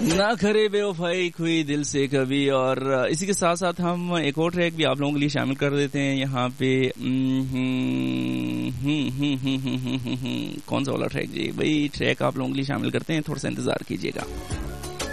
ना करे बेवफाई कोई दिल से कभी। और इसी के साथ साथ हम एक और ट्रैक भी आप लोगों के लिए शामिल कर देते हैं यहाँ पे। कौन सा वाला ट्रैक जी भाई? ट्रैक आप लोगों के लिए शामिल करते हैं, थोड़ा सा इंतजार कीजिएगा।